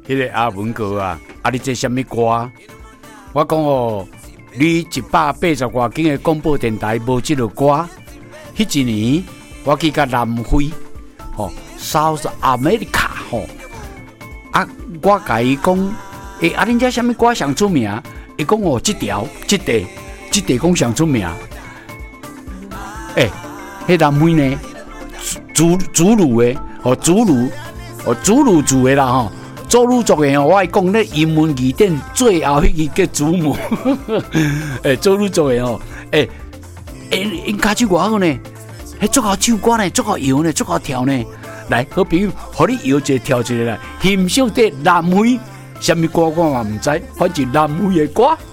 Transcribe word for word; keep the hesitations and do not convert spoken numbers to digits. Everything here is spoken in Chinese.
迄个阿文哥啊，啊你这什么歌？我讲哦，你一百八十外间的广播电台无这个歌。迄一年我去甲南非，吼、哦、，South America 吼、哦，啊，我甲伊讲，诶、欸，啊，恁遮什么歌上出名？伊讲哦，这条、这地、这地讲上出名。诶、欸，迄南非呢，祖祖鲁的，哦，祖鲁，哦，祖鲁族的啦，吼。祖鲁族的哦，我讲咧英文字典最后迄个叫祖母，诶，祖鲁族的哦，诶、欸，诶、欸，因家手偌好呢，迄足好唱歌呢，足好摇呢，足好跳呢。来，好朋友，互你摇一个跳一个来，欣赏这南非什么歌我嘛唔知，反正南非的歌。